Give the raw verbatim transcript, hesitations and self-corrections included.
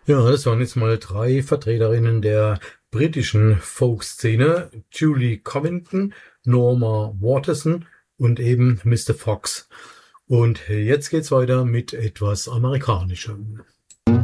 Ja, das waren jetzt mal drei Vertreterinnen der britischen Folk-Szene: Julie Covington, Norma Waterson und eben Mister Fox. Und jetzt geht's weiter mit etwas Amerikanischem.